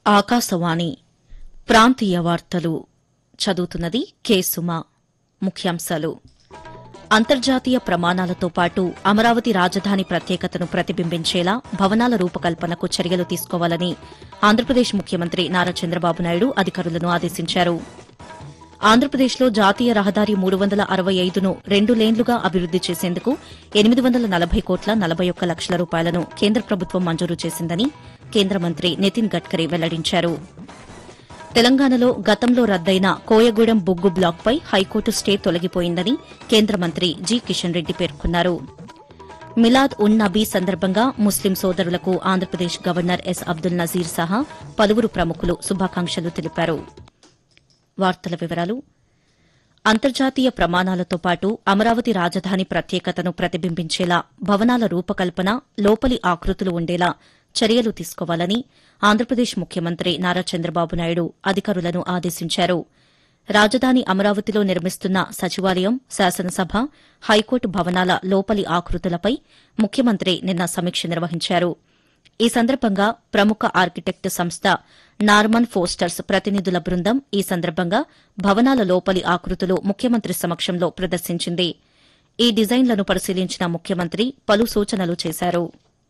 ఆకాశవాణి ప్రాంతీయ వార్తలు చదువుతున్నది కె సుమ. ముఖ్యాంశాలు: అంతర్జాతీయ ప్రమాణాలతో పాటు అమరావతి రాజధాని ప్రత్యేకతను ప్రతిబింబించేలా భవనాల రూపకల్పనకు చర్యలు తీసుకోవాలని ఆంధ్రప్రదేశ్ ముఖ్యమంత్రి నారా చంద్రబాబు నాయుడు అధికారులను ఆదేశించారు. ఆంధ్రప్రదేశ్లో జాతీయ రహదారి 365ను 2 లేన్లుగా అభివృద్ది చేసేందుకు 840 కోట్ల 41 లక్షల రూపాయలను కేంద్ర ప్రభుత్వం మంజూరు చేసిందని కేంద్ర మంత్రి నితిన్ గడ్కరీ వెల్లడించారు. తెలంగాణలో గతంలో రద్దయిన కోయగూడెం బొగ్గు బ్లాక్పై హైకోర్టు స్టే తొలగిపోయిందని కేంద్ర మంత్రి జి కిషన్ రెడ్డి పేర్కొన్నారు. మిలాద్ ఉన్ నబీ సందర్భంగా ముస్లిం సోదరులకు ఆంధ్రప్రదేశ్ గవర్నర్ ఎస్ అబ్దుల్ నజీర్ సహా పలువురు ప్రముఖులు శుభాకాంక్షలు తెలిపారు. వార్తల వివరాలు: అంతర్జాతీయ ప్రమాణాలతో పాటు అమరావతి రాజధాని ప్రత్యేకతను ప్రతిబింబించేలా భవనాల రూపకల్పన, లోపలి ఆకృతులు ఉండేలా చర్యలు తీసుకోవాలని ఆంధ్రప్రదేశ్ ముఖ్యమంత్రి నారా చంద్రబాబు నాయుడు అధికారులను ఆదేశించారు. రాజధాని అమరావతిలో నిర్మిస్తున్న సచివాలయం, శాసనసభ, హైకోర్టు భవనాల లోపలి ఆకృతులపై ముఖ్యమంత్రి నిన్న సమీక్ష నిర్వహించారు. ఈ సందర్భంగా ప్రముఖ ఆర్కిటెక్ట్ సంస్థ నార్మన్ ఫోస్టర్స్ ప్రతినిధుల బృందం ఈ సందర్భంగా భవనాల లోపలి ఆకృతులు ముఖ్యమంత్రి సమక్షంలో ప్రదర్శించింది. ఈ డిజైన్లను పరిశీలించిన ముఖ్యమంత్రి పలు సూచనలు చేశారు.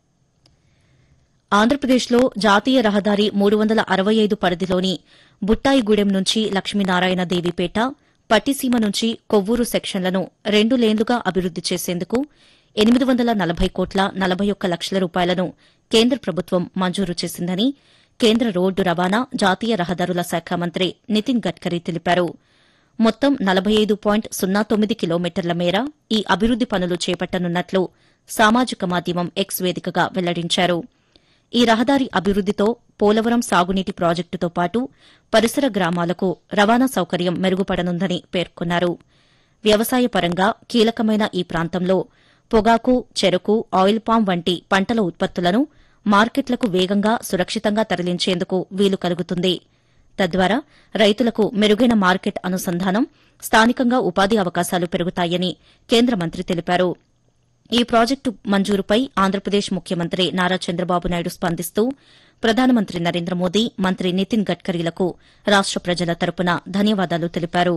ఆంధ్రప్రదేశ్లో జాతీయ రహదారి 365 పరిధిలోని బుట్టాయిగూడెం నుంచి లక్ష్మీనారాయణ దేవిపేట, పట్టిసీమ నుంచి కొవ్వూరు సెక్షన్లను 2 లేన్లుగా అభివృద్ది చేసేందుకు 840 కోట్ల 41 లక్షల రూపాయలను కేంద్ర ప్రభుత్వం మంజూరు చేసిందని కేంద్ర రోడ్డు రవాణా, జాతీయ రహదారుల శాఖ మంత్రి నితిన్ గడ్కరీ తెలిపారు. మొత్తం 45.09 కిలోమీటర్ల మేర ఈ అభివృద్ది పనులు చేపట్టనున్నట్లు సామాజిక మాధ్యమం ఎక్స్ వేదికగా వెల్లడించారు. ఈ రహదారి అభివృద్దితో పోలవరం సాగునీటి ప్రాజెక్టుతో పాటు పరిసర గ్రామాలకు రవాణా సౌకర్యం మెరుగుపడనుందని పేర్కొన్నారు. వ్యవసాయ పరంగా కీలకమైన ఈ ప్రాంతంలో పొగాకు, చెరకు, ఆయిల్ పామ్ వంటి పంటల ఉత్పత్తులను మార్కెట్లకు వేగంగా, సురక్షితంగా తరలించేందుకు వీలు కలుగుతుంది. తద్వారా రైతులకు మెరుగైన మార్కెట్ అనుసంధానం, స్థానికంగా ఉపాధి అవకాశాలు పెరుగుతాయని కేంద్ర మంత్రి తెలిపారు. ఈ ప్రాజెక్టు మంజూరుపై ఆంధ్రప్రదేశ్ ముఖ్యమంత్రి నారా చంద్రబాబు నాయుడు స్పందిస్తూ ప్రధానమంత్రి నరేంద్ర మోదీ, మంత్రి నితిన్ గడ్కరీలకు రాష్ట ప్రజల తరపున ధన్యవాదాలు తెలిపారు.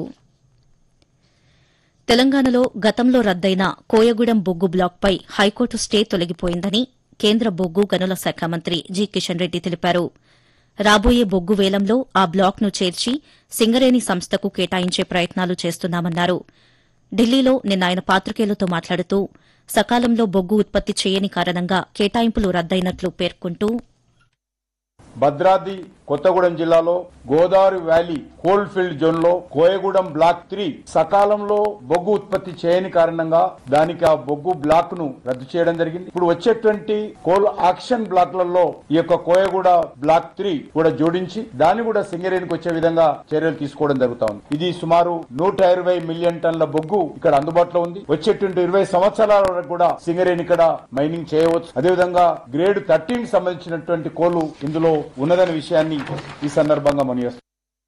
తెలంగాణలో గతంలో రద్దయిన కోయగూడెం బొగ్గు బ్లాక్పై హైకోర్టు స్టే తొలగిపోయిందని కేంద్ర బొగ్గు గనుల శాఖ మంత్రి జి కిషన్ రెడ్డి తెలిపారు. రాబోయే బొగ్గు వేలంలో ఆ బ్లాక్ను చేర్చి సింగరేణి సంస్థకు కేటాయించే ప్రయత్నాలు చేస్తున్నామన్నారు. ఢిల్లీలో నిన్న ఆయన పాత్రికేయులతో మాట్లాడుతూ సకాలంలో బొగ్గు ఉత్పత్తి చేయని కారణంగా కేటాయింపులు రద్దయినట్లు పేర్కొంటూ, భద్రాద్రి కొత్తగూడెం జిల్లాలో Godavari valley cold field zone లో కోయగూడెం బ్లాక్ 3 సకాలంలో బొగ్గు ఉత్పత్తి చేయని కారణంగా దానికి ఆ బొగ్గు బ్లాక్ ను రద్దు చేయడం జరిగింది. ఇప్పుడు వచ్చేటువంటి కోల్ ఆక్షన్ బ్లాక్లలో ఈ యొక్క కోయగూడ బ్లాక్ 3 కూడా జోడించి దాన్ని కూడా సింగరేణికి వచ్చే విధంగా చర్యలు తీసుకోవడం జరుగుతా ఉంది. ఇది సుమారు 120 మిలియన్ టన్ల బొగ్గు ఇక్కడ అందుబాటులో ఉంది. వచ్చేటువంటి 20 సంవత్సరాల వరకు కూడా సింగరేణి ఇక్కడ మైనింగ్ చేయవచ్చు. అదేవిధంగా గ్రేడ్ 13 సంబంధించినటువంటి కోలు ఇందులో ఉన్నదనే విషయాన్ని ఈ సందర్భంగా మనవిస్తున్నాం.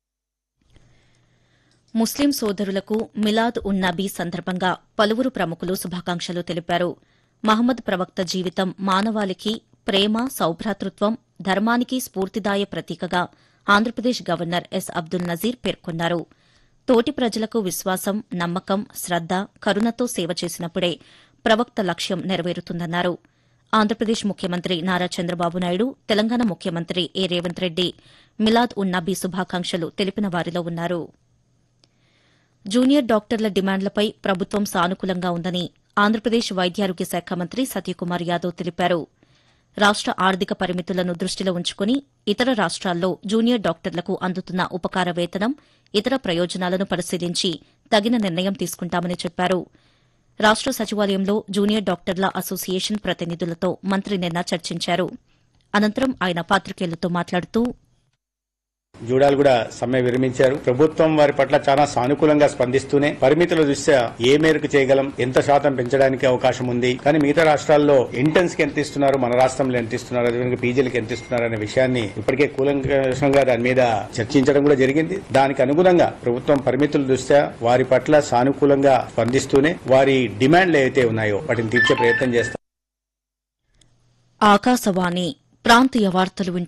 ముస్లిం సోదరులకు మిలాద్ ఉన్ నబీ సందర్భంగా పలువురు ప్రముఖులు శుభాకాంక్షలు తెలిపారు. మహమ్మద్ ప్రవక్త జీవితం మానవాళికి ప్రేమ, సౌభ్రాతృత్వం, ధర్మానికి స్ఫూర్తిదాయ ప్రతీకగా ఆంధ్రప్రదేశ్ గవర్నర్ ఎస్ అబ్దుల్ నజీర్ పేర్కొన్నారు. తోటి ప్రజలకు విశ్వాసం, నమ్మకం, శ్రద్ద, కరుణతో సేవ చేసినప్పుడే ప్రవక్త లక్ష్యం నెరవేరుతుందన్నారు. ఆంధ్రప్రదేశ్ ముఖ్యమంత్రి నారా చంద్రబాబు నాయుడు, తెలంగాణ ముఖ్యమంత్రి ఏ రేవంత్ రెడ్డి మిలాద్ ఉన్ నబీ శుభాకాంక్షలు తెలిపిన వారిలో ఉన్నారు. జూనియర్ డాక్టర్ల డిమాండ్లపై ప్రభుత్వం సానుకూలంగా ఉందని ఆంధ్రప్రదేశ్ వైద్యారోగ్య శాఖ మంత్రి సత్యకుమార్ యాదవ్ తెలిపారు. రాష్ట ఆర్థిక పరిమితులను దృష్టిలో ఉంచుకుని ఇతర రాష్ట్రాల్లో జూనియర్ డాక్టర్లకు అందుతున్న ఉపకార వేతనం, ఇతర ప్రయోజనాలను పరిశీలించి తగిన నిర్ణయం తీసుకుంటామని చెప్పారు. రాష్ట సచివాలయంలో జూనియర్ డాక్టర్ల అసోసియేషన్ ప్రతినిధులతో మంత్రి నిన్న చర్చించారు. అనంతరం ఆయన పాత్రికేయులతో మాట్లాడుతూ, జూడాలు సమ్మె విరమించారు. ప్రభుత్వం వారి పట్ల చాలా సానుకూలంగా స్పందిస్తూనే పరిమితుల దృష్ట్యా ఏ మేరకు చేయగలం, ఎంత శాతం పెంచడానికి అవకాశం ఉంది, కానీ మిగతా రాష్ట్రాల్లో ఇంటర్న్స్ కి ఎంత ఇస్తున్నారు, మన రాష్ట్రంలో ఎంత ఇస్తున్నారు, అదేవిధంగా పీజీలకు ఎంత ఇస్తున్నారు అనే విషయాన్ని ఇప్పటికే కూలంకషంగా దాని మీద చర్చించడం కూడా జరిగింది. దానికి అనుగుణంగా ప్రభుత్వం పరిమితుల దృష్ట్యా వారి పట్ల సానుకూలంగా స్పందిస్తూనే వారి డిమాండ్లు ఏవైతే ఉన్నాయో వాటిని తీర్చే ప్రయత్నం చేస్తారు. ఆకాశవాణి ప్రాంతీయ వార్తలు